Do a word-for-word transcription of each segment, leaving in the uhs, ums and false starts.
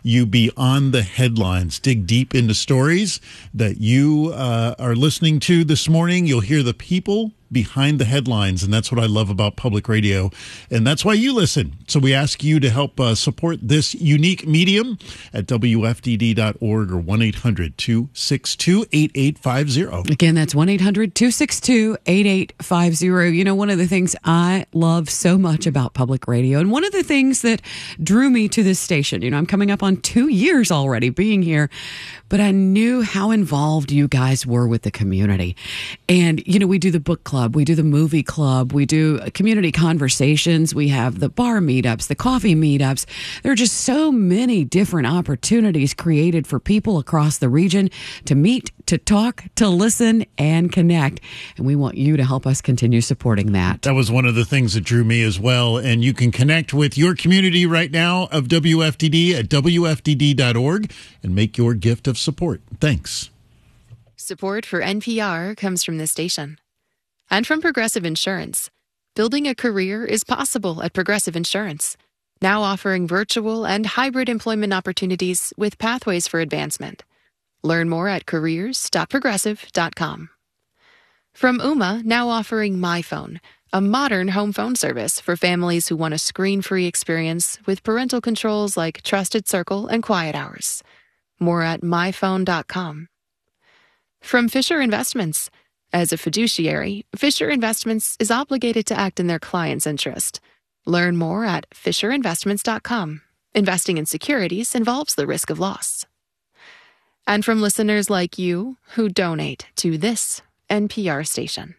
you beyond the headlines, dig deep into stories that you uh, are listening to this morning. You'll hear the people behind the headlines, and that's what I love about public radio, and that's why you listen. So we ask you to help uh, support this unique medium at W F D D dot org or one eight hundred two six two eight eight five zero. Again, that's one eight hundred two six two eight eight five zero. You know, one of the things I love so much about public radio, and one of the things that drew me to this station, you know, I'm coming up on two years already being here, but I knew how involved you guys were with the community. And, you know, we do the book club, we do the movie club, we do community conversations, we have the bar meetups, the coffee meetups. There are just so many different opportunities created for people across the region to meet, to talk, to listen, and connect. And we want you to help us continue supporting that. That was one of the things that drew me as well. And you can connect with your community right now of W F D D at W F D D dot org and make your gift of support. Thanks. Support for N P R comes from this station. And from Progressive Insurance. Building a career is possible at Progressive Insurance, now offering virtual and hybrid employment opportunities with pathways for advancement. Learn more at careers dot progressive dot com. From Ooma, now offering MyPhone, a modern home phone service for families who want a screen-free experience with parental controls like Trusted Circle and Quiet Hours. More at my phone dot com. From Fisher Investments. As a fiduciary, Fisher Investments is obligated to act in their client's interest. Learn more at fisher investments dot com. Investing in securities involves the risk of loss. And from listeners like you who donate to this N P R station.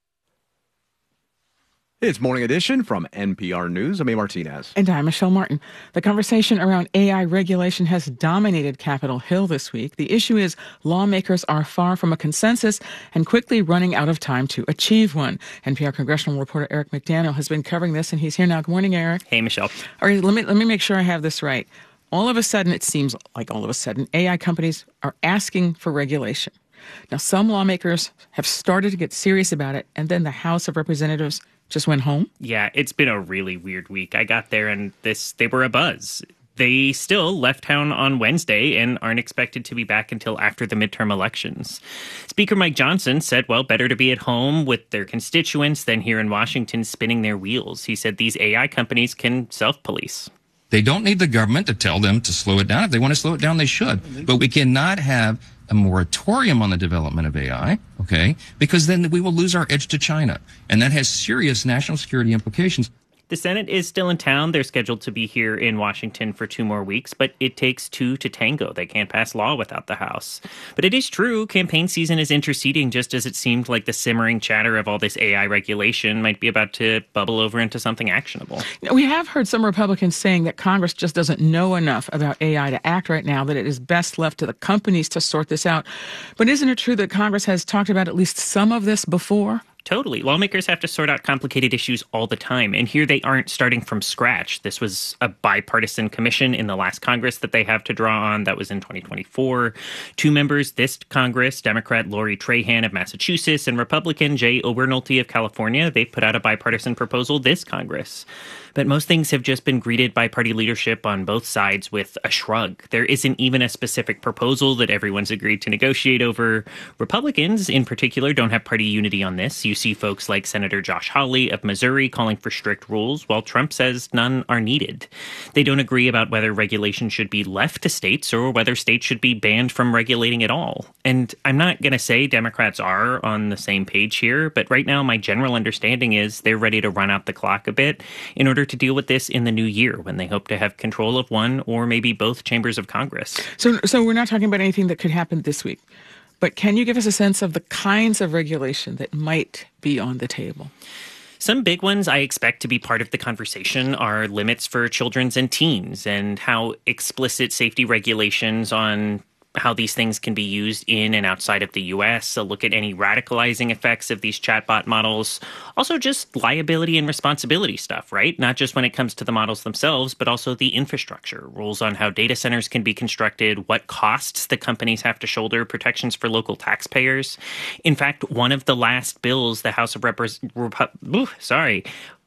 It's Morning Edition from N P R News. I'm A. Martinez. And I'm Michelle Martin. The conversation around A I regulation has dominated Capitol Hill this week. The issue is lawmakers are far from a consensus and quickly running out of time to achieve one. N P R congressional reporter Eric McDaniel has been covering this, and he's here now. Good morning, Eric. Hey, Michelle. All right, let me, let me make sure I have this right. All of a sudden, it seems like all of a sudden, A I companies are asking for regulation. Now, some lawmakers have started to get serious about it, and then the House of Representatives just went home? Yeah, it's been a really weird week. I got there and this they were abuzz. They still left town on Wednesday and aren't expected to be back until after the midterm elections. Speaker Mike Johnson said, well, better to be at home with their constituents than here in Washington spinning their wheels. He said these A I companies can self-police. They don't need the government to tell them to slow it down. If they want to slow it down, they should. But we cannot have a moratorium on the development of A I, okay, because then we will lose our edge to China. And that has serious national security implications. The Senate is still in town. They're scheduled to be here in Washington for two more weeks, but it takes two to tango. They can't pass law without the House. But it is true, campaign season is interceding just as it seemed like the simmering chatter of all this A I regulation might be about to bubble over into something actionable. We have heard some Republicans saying that Congress just doesn't know enough about A I to act right now, that it is best left to the companies to sort this out. But isn't it true that Congress has talked about at least some of this before? Totally. Lawmakers have to sort out complicated issues all the time, and here they aren't starting from scratch. This was a bipartisan commission in the last Congress that they have to draw on. That was in twenty twenty-four. Two members this Congress, Democrat Lori Trahan of Massachusetts and Republican Jay Obernolte of California, they put out a bipartisan proposal this Congress. But most things have just been greeted by party leadership on both sides with a shrug. There isn't even a specific proposal that everyone's agreed to negotiate over. Republicans, in particular, don't have party unity on this. You see folks like Senator Josh Hawley of Missouri calling for strict rules, while Trump says none are needed. They don't agree about whether regulation should be left to states or whether states should be banned from regulating at all. And I'm not going to say Democrats are on the same page here, but right now my general understanding is they're ready to run out the clock a bit in order to deal with this in the new year when they hope to have control of one or maybe both chambers of Congress. So, so we're not talking about anything that could happen this week. But can you give us a sense of the kinds of regulation that might be on the table? Some big ones I expect to be part of the conversation are limits for children's and teens and how explicit safety regulations on how these things can be used in and outside of the U S, a look at any radicalizing effects of these chatbot models, also just liability and responsibility stuff, right? Not just when it comes to the models themselves, but also the infrastructure, rules on how data centers can be constructed, what costs the companies have to shoulder, protections for local taxpayers. In fact, one of the last bills the House of Representatives, Repu- sorry,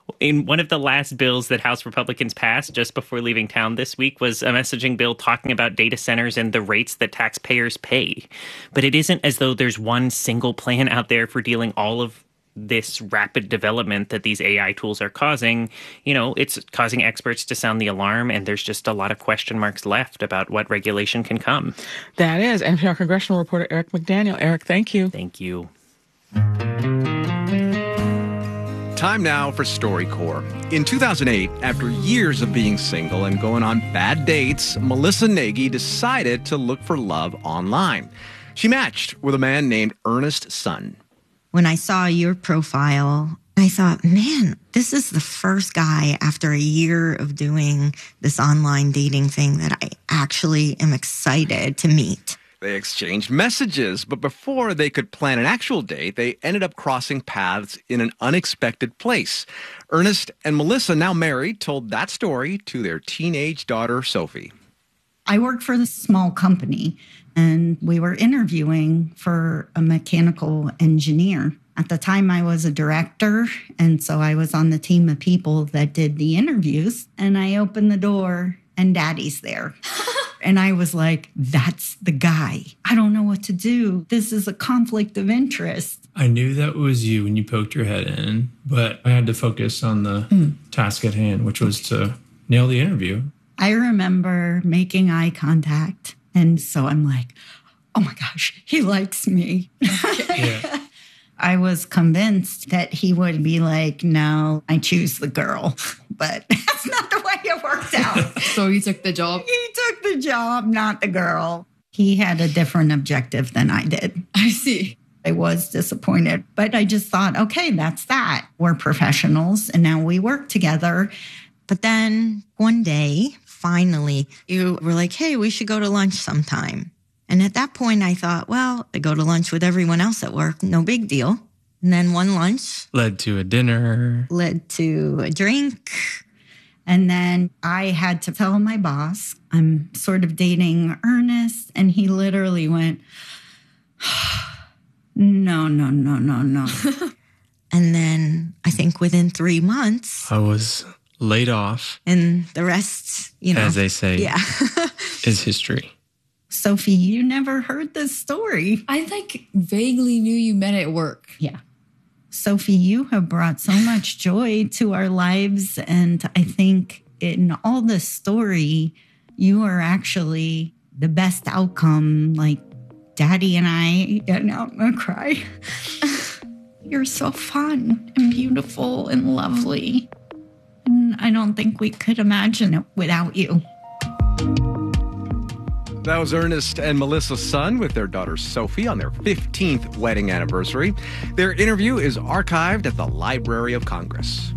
In one of the last bills that House Republicans passed just before leaving town this week was a messaging bill talking about data centers and the rates that taxpayers pay. But it isn't as though there's one single plan out there for dealing all of this rapid development that these A I tools are causing. You know, it's causing experts to sound the alarm, and there's just a lot of question marks left about what regulation can come. That is N P R congressional reporter Eric McDaniel. Eric, thank you. Thank you. Time now for StoryCorps. In two thousand eight, after years of being single and going on bad dates, Melissa Nagy decided to look for love online. She matched with a man named Ernest Sun. When I saw your profile, I thought, man, this is the first guy after a year of doing this online dating thing that I actually am excited to meet. They exchanged messages, but before they could plan an actual date, they ended up crossing paths in an unexpected place. Ernest and Melissa, now married, told that story to their teenage daughter, Sophie. I work for this small company, and we were interviewing for a mechanical engineer. At the time, I was a director, and so I was on the team of people that did the interviews. And I opened the door, and Daddy's there. And I was like, that's the guy. I don't know what to do. This is a conflict of interest. I knew that was you when you poked your head in, but I had to focus on the mm. task at hand, which was to nail the interview. I remember making eye contact. And so I'm like, oh my gosh, he likes me. Yeah. I was convinced that he would be like, no, I choose the girl. But that's not the way it worked out. So he took the job? He took the job, not the girl. He had a different objective than I did. I see. I was disappointed, but I just thought, okay, that's that. We're professionals and now we work together. But then one day, finally, you were like, hey, we should go to lunch sometime. And at that point, I thought, well, I go to lunch with everyone else at work. No big deal. And then one lunch led to a dinner, led to a drink. And then I had to tell my boss, I'm sort of dating Ernest. And he literally went, no, no, no, no, no. And then I think within three months, I was laid off. And the rest, you know. As they say, yeah. is history. Sophie, you never heard this story. I like vaguely knew you met at work. Yeah. Sophie, you have brought so much joy to our lives. And I think in all this story, you are actually the best outcome. Like Daddy and I, and now I'm going to cry. You're so fun and beautiful and lovely. And I don't think we could imagine it without you. That was Ernest and Melissa Sun with their daughter Sophie on their fifteenth wedding anniversary. Their interview is archived at the Library of Congress.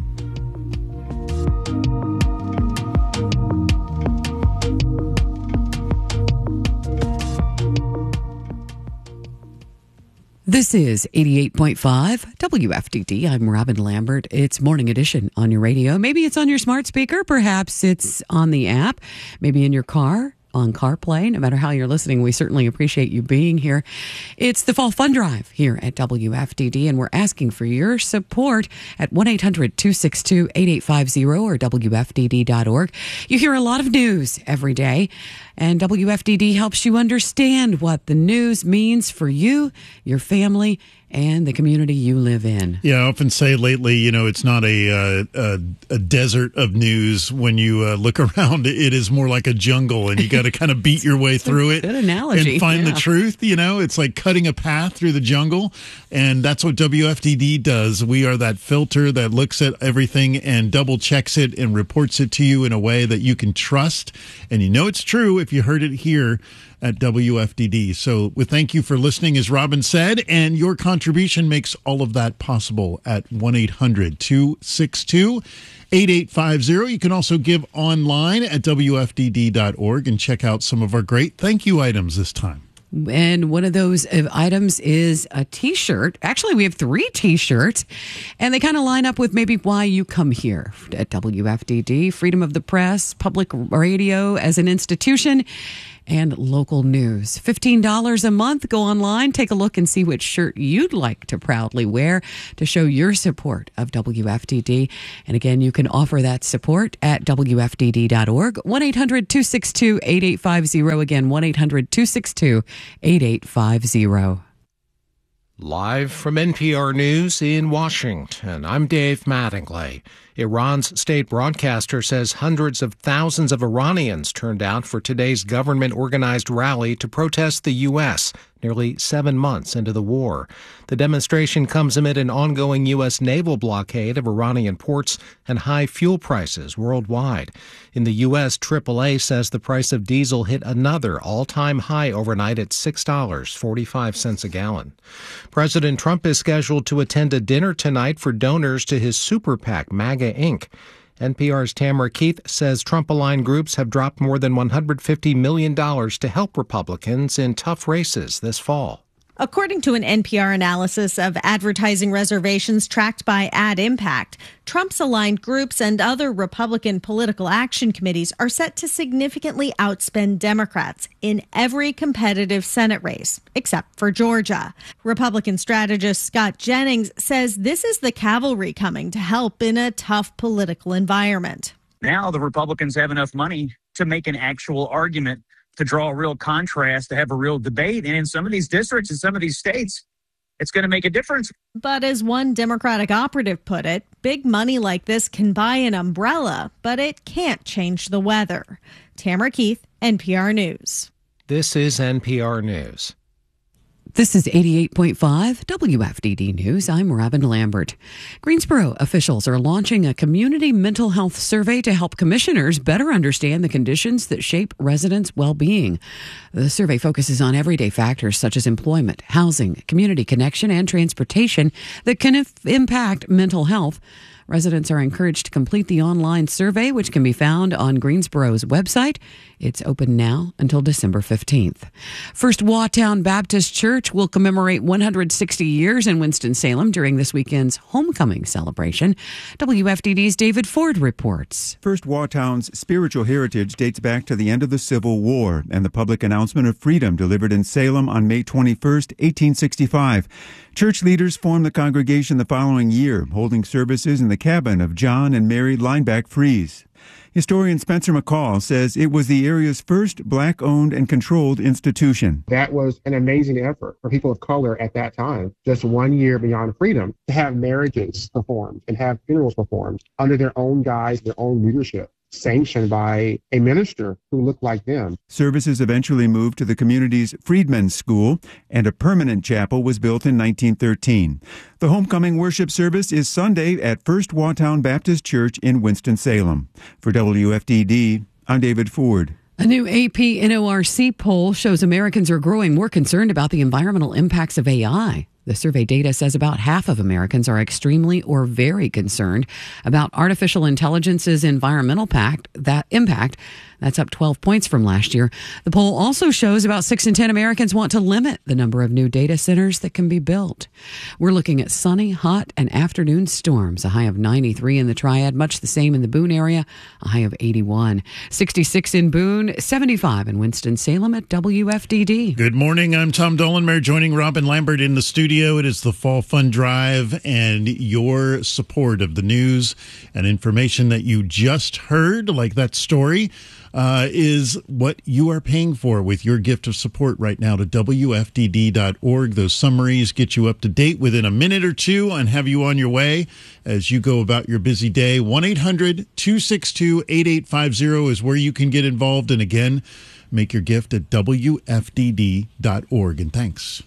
This is eighty-eight point five W F D D. I'm Robin Lambert. It's Morning Edition on your radio. Maybe it's on your smart speaker. Perhaps it's on the app. Maybe in your car, on CarPlay. No matter how you're listening, we certainly appreciate you being here. It's the Fall Fund Drive here at W F D D, and we're asking for your support at one eight hundred two six two eight eight five zero or W F D D dot org. You hear a lot of news every day, and W F D D helps you understand what the news means for you, your family, and the community you live in. Yeah, I often say lately, you know, it's not a uh, a, a desert of news. When you uh, look around, it is more like a jungle, and you got to kind of beat your way through it. Good analogy. And find yeah. the truth. You know, it's like cutting a path through the jungle, and that's what W F D D does. We are that filter that looks at everything and double checks it and reports it to you in a way that you can trust, and you know it's true if you heard it here at W F D D. So we thank you for listening, as Robin said, and your contribution makes all of that possible at one eight hundred two six two eight eight five zero. You can also give online at W F D D dot org and check out some of our great thank you items this time. And one of those items is a T-shirt. Actually, we have three T-shirts, and they kind of line up with maybe why you come here at W F D D, freedom of the press, public radio as an institution, and local news. fifteen dollars a month. Go online, take a look, and see which shirt you'd like to proudly wear to show your support of W F D D. And again, you can offer that support at W F D D dot org. one eight hundred two six two eight eight five zero. Again, one eight hundred two six two eight eight five zero. Live from N P R News in Washington, I'm Dave Mattingly. Iran's state broadcaster says hundreds of thousands of Iranians turned out for today's government-organized rally to protest the U S, nearly seven months into the war. The demonstration comes amid an ongoing U S naval blockade of Iranian ports and high fuel prices worldwide. In the U S, triple A says the price of diesel hit another all-time high overnight at six dollars and forty-five cents a gallon. President Trump is scheduled to attend a dinner tonight for donors to his super PAC, MAGA Incorporated. N P R's Tamara Keith says Trump-aligned groups have dropped more than one hundred fifty million dollars to help Republicans in tough races this fall. According to an N P R analysis of advertising reservations tracked by Ad Impact, Trump's aligned groups and other Republican political action committees are set to significantly outspend Democrats in every competitive Senate race, except for Georgia. Republican strategist Scott Jennings says this is the cavalry coming to help in a tough political environment. Now the Republicans have enough money to make an actual argument, to draw a real contrast, to have a real debate. And in some of these districts, in some of these states, it's going to make a difference. But as one Democratic operative put it, big money like this can buy an umbrella, but it can't change the weather. Tamara Keith, N P R News. This is N P R News. This is eighty-eight point five W F D D News. I'm Robin Lambert. Greensboro officials are launching a community mental health survey to help commissioners better understand the conditions that shape residents' well-being. The survey focuses on everyday factors such as employment, housing, community connection, and transportation that can impact mental health. Residents are encouraged to complete the online survey, which can be found on Greensboro's website. It's open now until December fifteenth. First Waughtown Baptist Church will commemorate one hundred sixty years in Winston-Salem during this weekend's homecoming celebration. W F D D's David Ford reports. First Waughtown's spiritual heritage dates back to the end of the Civil War and the public announcement of freedom delivered in Salem on May twenty-first, eighteen sixty-five. Church leaders formed the congregation the following year, holding services in the cabin of John and Mary Lineback Fries. Historian Spencer McCall says it was the area's first black-owned and controlled institution. That was an amazing effort for people of color at that time, just one year beyond freedom, to have marriages performed and have funerals performed under their own guise, their own leadership, sanctioned by a minister who looked like them. Services eventually moved to the community's Freedmen's School, and a permanent chapel was built in nineteen thirteen. The homecoming worship service is Sunday at First Waughtown Baptist Church in Winston-Salem. For W F D D, I'm David Ford. A new A P N O R C poll shows Americans are growing more concerned about the environmental impacts of A I. The survey data says about half of Americans are extremely or very concerned about artificial intelligence's environmental pact, that impact. That's up twelve points from last year. The poll also shows about six in ten Americans want to limit the number of new data centers that can be built. We're looking at sunny, hot, and afternoon storms, a high of ninety-three in the Triad, much the same in the Boone area, a high of eighty-one. sixty-six in Boone, seventy-five in Winston-Salem at W F D D. Good morning. I'm Tom Dolenmere, joining Robin Lambert in the studio. It is the Fall Fund Drive, and your support of the news and information that you just heard, like that story, uh, is what you are paying for with your gift of support right now to W F D D dot org. Those summaries get you up to date within a minute or two and have you on your way as you go about your busy day. one eight hundred two six two eight eight five zero is where you can get involved. And again, make your gift at W F D D dot org. And thanks.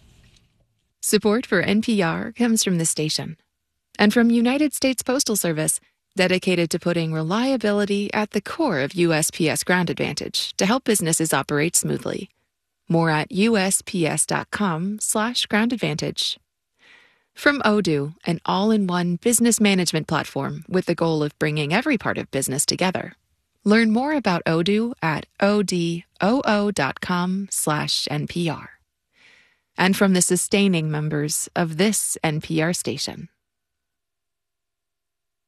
Support for N P R comes from the station and from United States Postal Service, dedicated to putting reliability at the core of U S P S Ground Advantage to help businesses operate smoothly. More at U S P S dot com slash ground advantage. From Odoo, an all-in-one business management platform with the goal of bringing every part of business together. Learn more about Odoo at odoo dot com slash N P R. And from the sustaining members of this N P R station.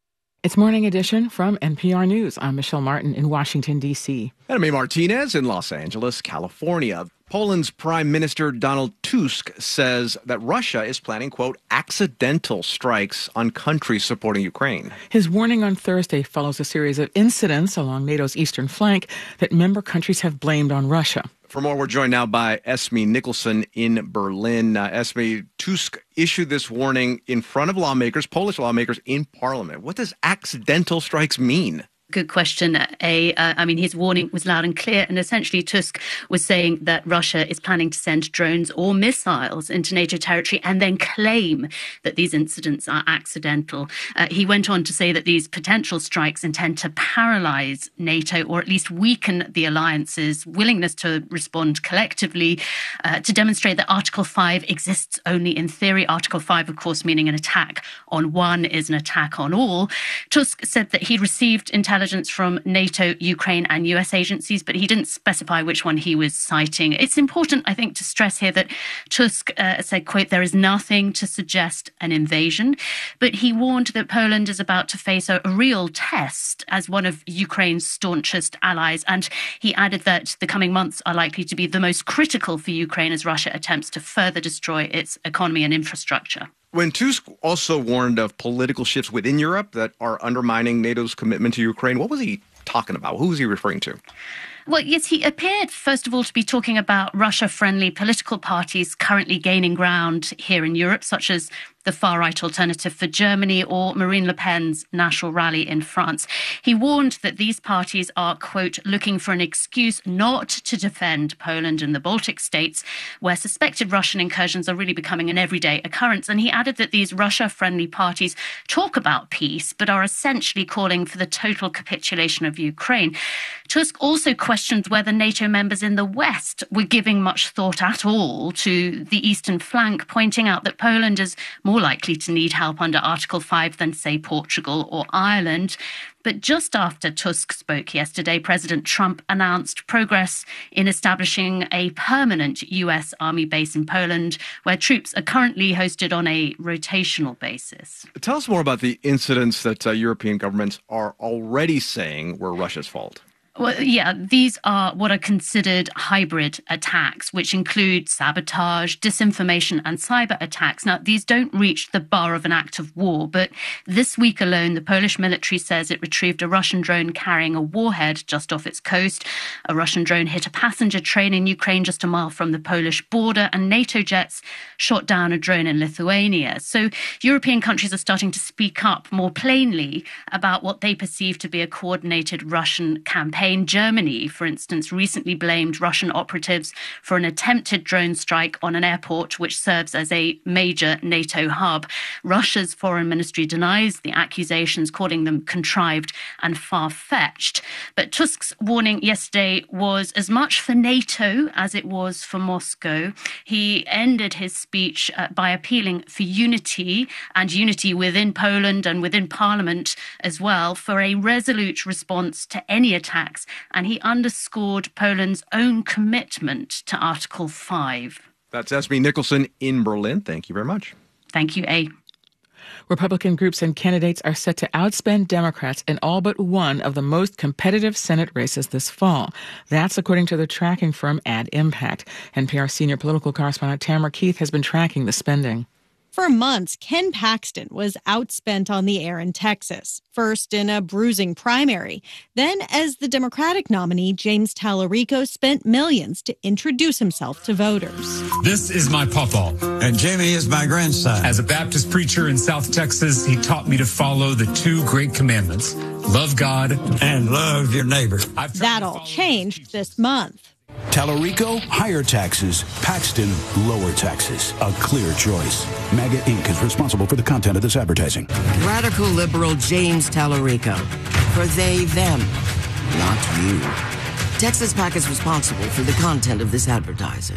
It's Morning Edition from N P R News. I'm Michelle Martin in Washington, D C. And I'm Martinez in Los Angeles, California. Poland's Prime Minister Donald Tusk says that Russia is planning, quote, accidental strikes on countries supporting Ukraine. His warning on Thursday follows a series of incidents along NATO's eastern flank that member countries have blamed on Russia. For more, we're joined now by Esme Nicholson in Berlin. Uh, Esme, Tusk issued this warning in front of lawmakers, Polish lawmakers in parliament. What does accidental strikes mean? Good question. A, uh, I mean, his warning was loud and clear. And essentially, Tusk was saying that Russia is planning to send drones or missiles into NATO territory and then claim that these incidents are accidental. Uh, he went on to say that these potential strikes intend to paralyze NATO or at least weaken the alliance's willingness to respond collectively, uh, to demonstrate that Article five exists only in theory. Article five, of course, meaning an attack on one is an attack on all. Tusk said that he received intelligence intelligence from NATO, Ukraine and U S agencies, but he didn't specify which one he was citing. It's important, I think, to stress here that Tusk uh, said, quote, there is nothing to suggest an invasion, but he warned that Poland is about to face a, a real test as one of Ukraine's staunchest allies. And he added that the coming months are likely to be the most critical for Ukraine as Russia attempts to further destroy its economy and infrastructure. When Tusk also warned of political shifts within Europe that are undermining NATO's commitment to Ukraine, what was he talking about? Who was he referring to? Well, yes, he appeared, first of all, to be talking about Russia-friendly political parties currently gaining ground here in Europe, such as the far-right Alternative for Germany or Marine Le Pen's National Rally in France. He warned that these parties are, quote, looking for an excuse not to defend Poland and the Baltic states, where suspected Russian incursions are really becoming an everyday occurrence. And he added that these Russia-friendly parties talk about peace, but are essentially calling for the total capitulation of Ukraine. Tusk also questioned whether NATO members in the West were giving much thought at all to the eastern flank, pointing out that Poland is more likely to need help under Article five than, say, Portugal or Ireland. But just after Tusk spoke yesterday, President Trump announced progress in establishing a permanent U S Army base in Poland, where troops are currently hosted on a rotational basis. Tell us more about the incidents that uh, European governments are already saying were Russia's fault. Well, yeah, these are what are considered hybrid attacks, which include sabotage, disinformation and cyber attacks. Now, these don't reach the bar of an act of war, but this week alone, the Polish military says it retrieved a Russian drone carrying a warhead just off its coast. A Russian drone hit a passenger train in Ukraine just a mile from the Polish border, and NATO jets shot down a drone in Lithuania. So European countries are starting to speak up more plainly about what they perceive to be a coordinated Russian campaign. Germany, for instance, recently blamed Russian operatives for an attempted drone strike on an airport which serves as a major NATO hub. Russia's foreign ministry denies the accusations, calling them contrived and far-fetched. But Tusk's warning yesterday was as much for NATO as it was for Moscow. He ended his speech uh, by appealing for unity and unity within Poland and within Parliament as well for a resolute response to any attacks. And he underscored Poland's own commitment to Article five. That's Esme Nicholson in Berlin. Thank you very much. Thank you, A. Republican groups and candidates are set to outspend Democrats in all but one of the most competitive Senate races this fall. That's according to the tracking firm Ad Impact. N P R senior political correspondent Tamara Keith has been tracking the spending. For months, Ken Paxton was outspent on the air in Texas, first in a bruising primary. Then, as the Democratic nominee, James Tallarico spent millions to introduce himself to voters. This is my pawpaw. And Jamie is my grandson. As a Baptist preacher in South Texas, he taught me to follow the two great commandments, love God and love your neighbor. That all changed this month. Tallarico, higher taxes. Paxton, lower taxes. A clear choice. MAGA Incorporated is responsible for the content of this advertising. Radical liberal James Tallarico. For they, them, not you. Texas PAC is responsible for the content of this advertising.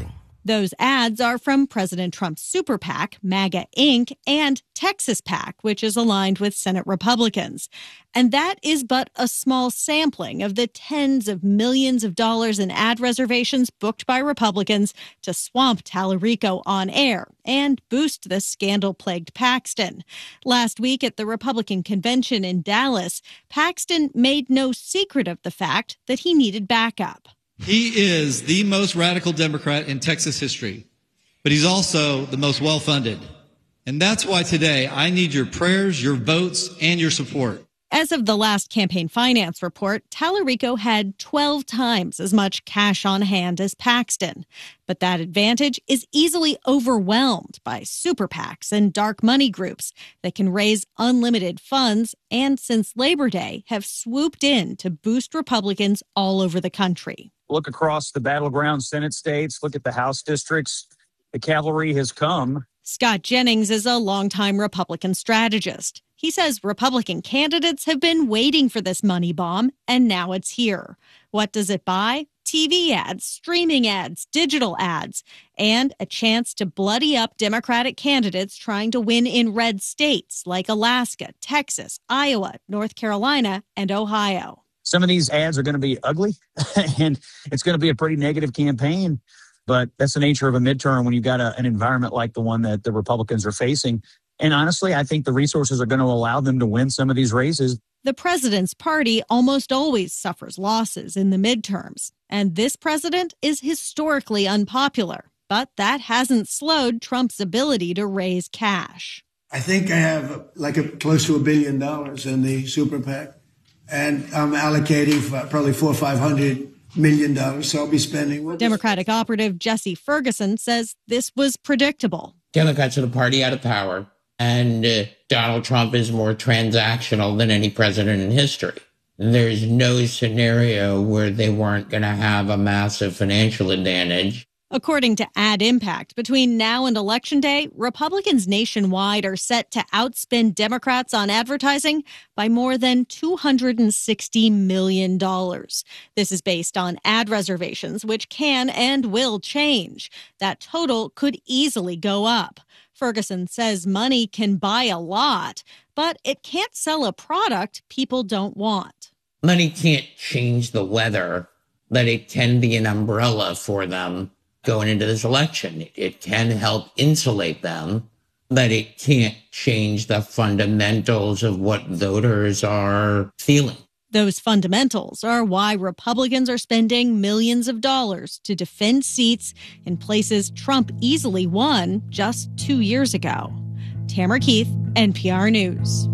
Those ads are from President Trump's super PAC, MAGA Incorporated, and Texas PAC, which is aligned with Senate Republicans. And that is but a small sampling of the tens of millions of dollars in ad reservations booked by Republicans to swamp Tallarico on air and boost the scandal-plagued Paxton. Last week at the Republican convention in Dallas, Paxton made no secret of the fact that he needed backup. He is the most radical Democrat in Texas history, but he's also the most well-funded. And that's why today I need your prayers, your votes, and your support. As of the last campaign finance report, Tallarico had twelve times as much cash on hand as Paxton. But that advantage is easily overwhelmed by super PACs and dark money groups that can raise unlimited funds and, since Labor Day, have swooped in to boost Republicans all over the country. Look across the battleground Senate states, look at the House districts. The cavalry has come. Scott Jennings is a longtime Republican strategist. He says Republican candidates have been waiting for this money bomb, and now it's here. What does it buy? T V ads, streaming ads, digital ads, and a chance to bloody up Democratic candidates trying to win in red states like Alaska, Texas, Iowa, North Carolina, and Ohio. Some of these ads are going to be ugly, and it's going to be a pretty negative campaign. But that's the nature of a midterm when you've got a, an environment like the one that the Republicans are facing. And honestly, I think the resources are going to allow them to win some of these races. The president's party almost always suffers losses in the midterms. And this president is historically unpopular. But that hasn't slowed Trump's ability to raise cash. I think I have like a, close to a billion dollars in the super PAC. And I'm allocating for probably four or five hundred million dollars. So I'll be spending. Democratic operative Jesse Ferguson says this was predictable. Democrats are the party out of power. And uh, Donald Trump is more transactional than any president in history. There's no scenario where they weren't going to have a massive financial advantage. According to Ad Impact, between now and Election Day, Republicans nationwide are set to outspend Democrats on advertising by more than two hundred sixty million dollars. This is based on ad reservations, which can and will change. That total could easily go up. Ferguson says money can buy a lot, but it can't sell a product people don't want. Money can't change the weather, but it can be an umbrella for them going into this election. It can help insulate them, but it can't change the fundamentals of what voters are feeling. Those fundamentals are why Republicans are spending millions of dollars to defend seats in places Trump easily won just two years ago. Tamara Keith, N P R News.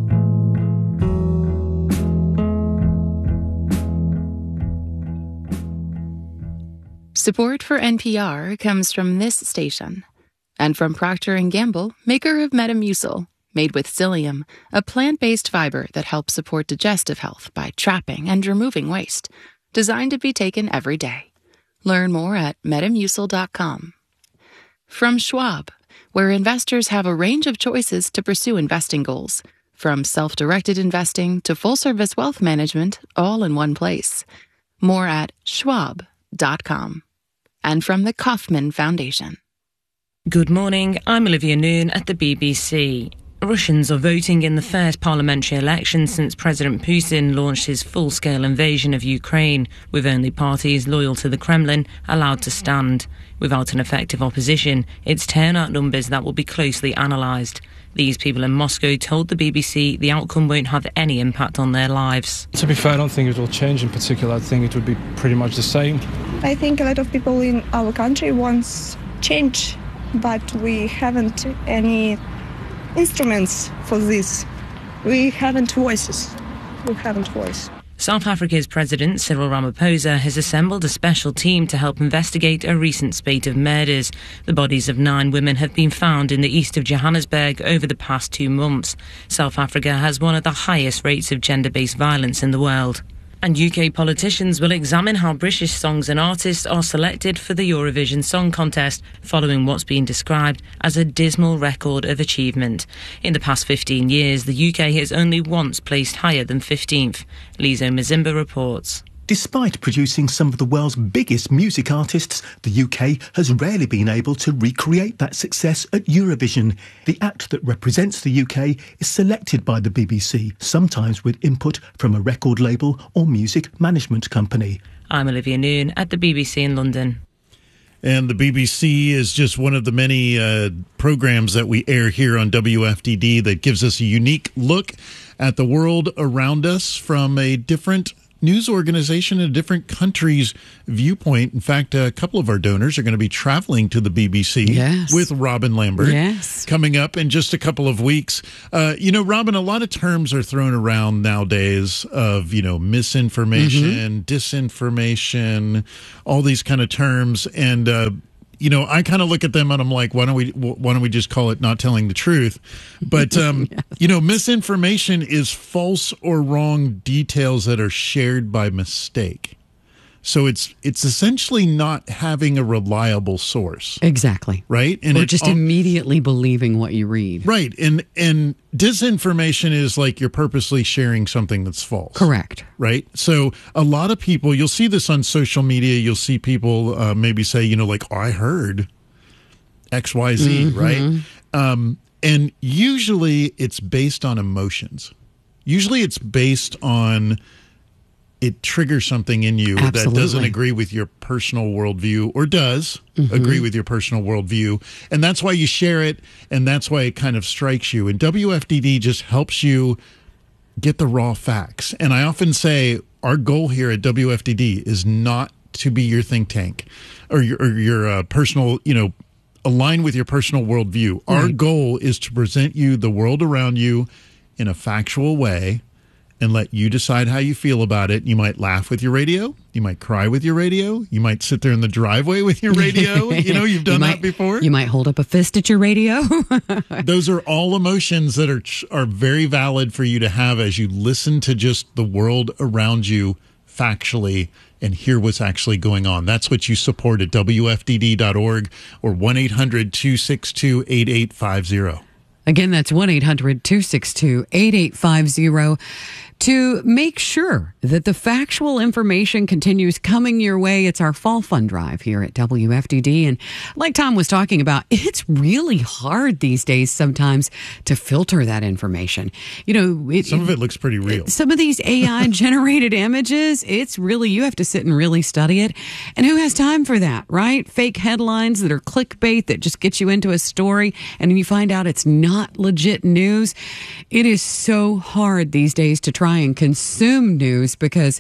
Support for N P R comes from this station and from Procter and Gamble, maker of Metamucil, made with psyllium, a plant-based fiber that helps support digestive health by trapping and removing waste, designed to be taken every day. Learn more at metamucil dot com. From Schwab, where investors have a range of choices to pursue investing goals, from self-directed investing to full-service wealth management, all in one place. More at schwab dot com. And from the Kauffman Foundation. Good morning, I'm Olivia Noon at the B B C. Russians are voting in the first parliamentary election since President Putin launched his full-scale invasion of Ukraine, with only parties loyal to the Kremlin allowed to stand. Without an effective opposition, it's turnout numbers that will be closely analysed. These people in Moscow told the B B C the outcome won't have any impact on their lives. To be fair, I don't think it will change in particular. I think it would be pretty much the same. I think a lot of people in our country want change, but we haven't any instruments for this. We haven't voices. We haven't voice. South Africa's President Cyril Ramaphosa has assembled a special team to help investigate a recent spate of murders. The bodies of nine women have been found in the east of Johannesburg over the past two months. South Africa has one of the highest rates of gender-based violence in the world. And U K politicians will examine how British songs and artists are selected for the Eurovision Song Contest, following what's been described as a dismal record of achievement. In the past fifteen years, the U K has only once placed higher than fifteenth. Lizo Mazimba reports. Despite producing some of the world's biggest music artists, the U K has rarely been able to recreate that success at Eurovision. The act that represents the U K is selected by the B B C, sometimes with input from a record label or music management company. I'm Olivia Noon at the B B C in London. And the B B C is just one of the many uh, programs that we air here on W F D D that gives us a unique look at the world around us from a different news organization in a different country's viewpoint. In fact, a couple of our donors are going to be traveling to the B B C yes. with Robin Lambert yes. coming up in just a couple of weeks. Uh, you know, Robin, a lot of terms are thrown around nowadays of, you know, misinformation, mm-hmm. disinformation, all these kind of terms. And, uh, you know, I kind of look at them and I'm like, why don't we why don't we just call it not telling the truth? But, um, yes. you know, misinformation is false or wrong details that are shared by mistake. So it's it's essentially not having a reliable source. Exactly. Right? And or it, just immediately believing what you read. Right. And and disinformation is like you're purposely sharing something that's false. Correct. Right? So a lot of people, you'll see this on social media, you'll see people uh, maybe say, you know, like, oh, I heard X Y Z, mm-hmm. right? Um, and usually it's based on emotions. Usually it's based on it triggers something in you Absolutely. that doesn't agree with your personal worldview or does mm-hmm. agree with your personal worldview. And that's why you share it, and that's why it kind of strikes you. And W F D D just helps you get the raw facts. And I often say our goal here at W F D D is not to be your think tank or your, or your uh, personal, you know, align with your personal worldview. Right. Our goal is to present you the world around you in a factual way and let you decide how you feel about it. You might laugh with your radio. You might cry with your radio. You might sit there in the driveway with your radio. You know, you've done you might, that before. You might hold up a fist at your radio. Those are all emotions that are are very valid for you to have as you listen to just the world around you factually and hear what's actually going on. That's what you support at W F D D dot org or one eight hundred two six two eight eight five zero. Again, that's one eight hundred two six two eight eight five zero to make sure that the factual information continues coming your way. It's our fall fund drive here at W F D D. And like Tom was talking about, it's really hard these days sometimes to filter that information. You know, it, some of it looks pretty real. Some of these A I generated images, it's really, you have to sit and really study it. And who has time for that, right? Fake headlines that are clickbait that just get you into a story and then you find out it's not legit news. It is so hard these days to try and consume news because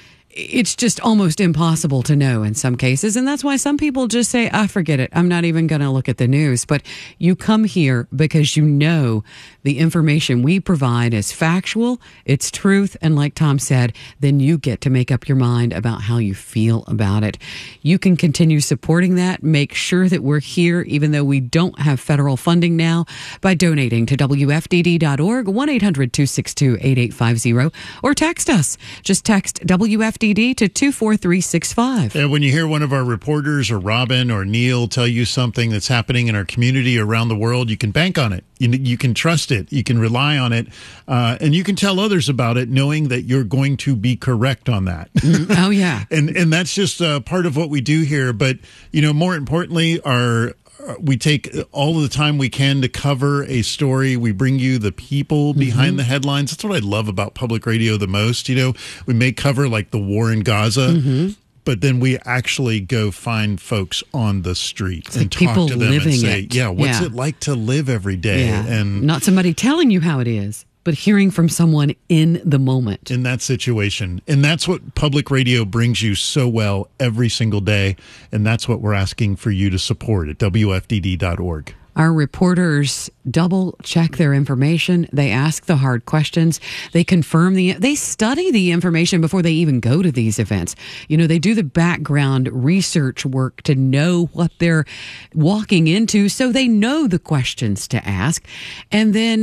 it's just almost impossible to know in some cases. And that's why some people just say, I ah, forget it. I'm not even going to look at the news. But you come here because you know the information we provide is factual, it's truth. And like Tom said, then you get to make up your mind about how you feel about it. You can continue supporting that. Make sure that we're here, even though we don't have federal funding now, by donating to W F D D dot org, one eight hundred two six two eight eight five zero, or text us. Just text W F D D to two four three six five. And when you hear one of our reporters or Robin or Neil tell you something that's happening in our community around the world, you can bank on it. You, you can trust it. You can rely on it. Uh, and you can tell others about it knowing that you're going to be correct on that. Mm, oh, yeah. and and that's just uh, part of what we do here. But, you know, more importantly, our we take all of the time we can to cover a story. We bring you the people behind mm-hmm. the headlines. That's what I love about public radio the most. You know, we may cover like the war in Gaza, mm-hmm. but then we actually go find folks on the street it's and like talk people to them living and say, it. yeah, what's yeah. it like to live every day? Yeah. And not somebody telling you how it is, but hearing from someone in the moment. In that situation. And that's what public radio brings you so well every single day. And that's what we're asking for you to support at W F D D dot org. Our reporters double check their information. They ask the hard questions. They confirm the, they study the information before they even go to these events. You know, they do the background research work to know what they're walking into so they know the questions to ask. And then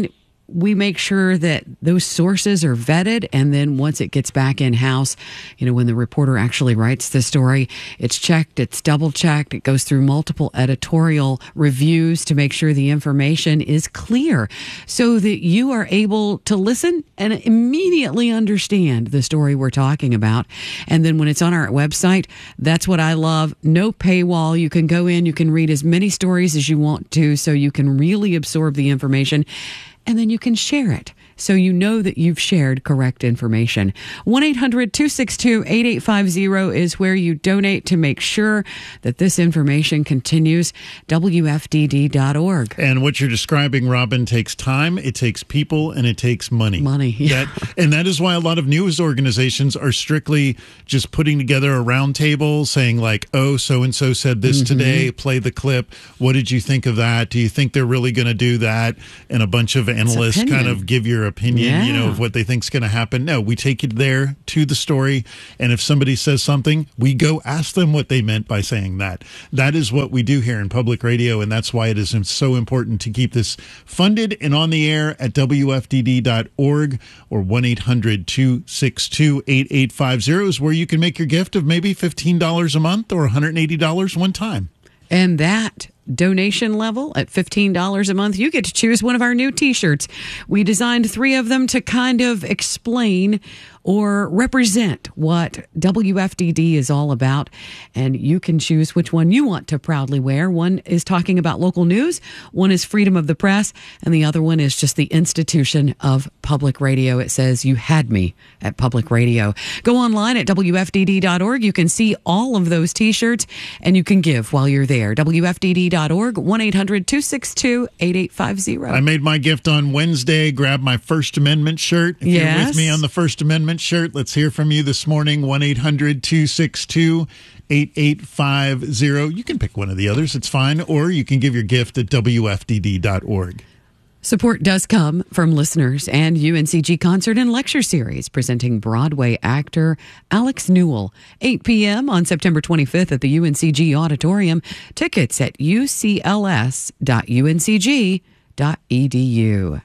we make sure that those sources are vetted. And then once it gets back in-house, you know, when the reporter actually writes the story, it's checked, it's double-checked, it goes through multiple editorial reviews to make sure the information is clear so that you are able to listen and immediately understand the story we're talking about. And then when it's on our website, that's what I love. No paywall. You can go in, you can read as many stories as you want to so you can really absorb the information, and then you can share it so you know that you've shared correct information. one eight hundred two six two eight eight five zero is where you donate to make sure that this information continues. W F D D dot org. And what you're describing, Robin, takes time, it takes people, and it takes money. Money, yeah. That, and that is why a lot of news organizations are strictly just putting together a round table saying like, oh, so-and-so said this mm-hmm. today, play the clip. What did you think of that? Do you think they're really going to do that? And a bunch of analysts kind of give your opinion, yeah. you know, of what they think's going to happen. No, we take it there to the story, and if somebody says something, we go ask them what they meant by saying that. That is what we do here in public radio, and that's why it is so important to keep this funded and on the air at W F D D dot org or one eight hundred two six two eight eight five zero is where you can make your gift of maybe fifteen dollars a month or one hundred eighty dollars one time. And that donation level at fifteen dollars a month, you get to choose one of our new t-shirts. We designed three of them to kind of explain or represent what W F D D is all about. And you can choose which one you want to proudly wear. One is talking about local news, one is freedom of the press, and the other one is just the institution of public radio. It says, you had me at public radio. Go online at W F D D dot org. You can see all of those t-shirts, and you can give while you're there. W F D D dot org, one eight hundred two six two eight eight five zero. I made my gift on Wednesday. Grab my First Amendment shirt. If yes. you're with me on the First Amendment shirt, let's hear from you this morning. one eight hundred two six two eight eight five zero. You can pick one of the others. It's fine. Or you can give your gift at W F D D dot org. Support does come from listeners and U N C G Concert and Lecture Series presenting Broadway actor Alex Newell. eight p.m. on September twenty-fifth at the U N C G Auditorium. Tickets at u c l s dot u n c g dot e d u.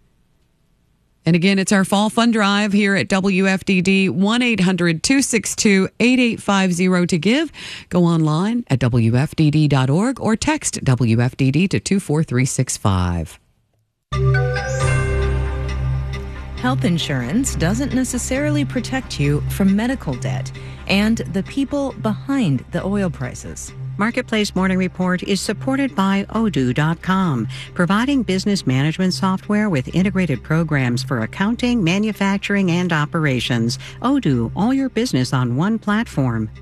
And again, it's our fall fund drive here at W F D D, one eight hundred two six two eight eight five zero to give. Go online at W F D D dot org or text W F D D to two four three six five. Health insurance doesn't necessarily protect you from medical debt and the people behind the oil prices. Marketplace Morning Report is supported by Odoo dot com, providing business management software with integrated programs for accounting, manufacturing, and operations. Odoo, all your business on one platform.